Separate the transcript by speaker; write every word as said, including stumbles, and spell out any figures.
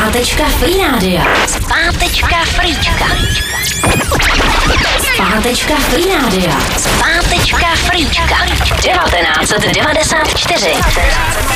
Speaker 1: Zpátečka Free Rádia.
Speaker 2: Zpátečka Freečka.
Speaker 1: Zpátečka Free Rádia.
Speaker 2: Zpátečka Freečka. devatenáct set devadesát čtyři.